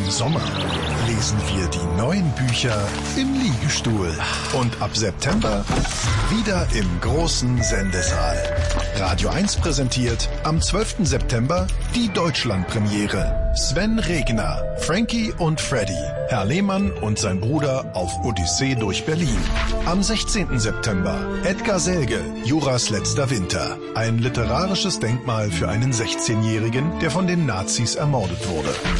Im Sommer lesen wir die neuen Bücher im Liegestuhl. Und ab September wieder im großen Sendesaal. Radio 1 präsentiert am 12. September die Deutschlandpremiere. Sven Regner, Frankie und Freddy, Herr Lehmann und sein Bruder auf Odyssee durch Berlin. Am 16. September Edgar Selge, Juras letzter Winter. Ein literarisches Denkmal für einen 16-Jährigen, der von den Nazis ermordet wurde.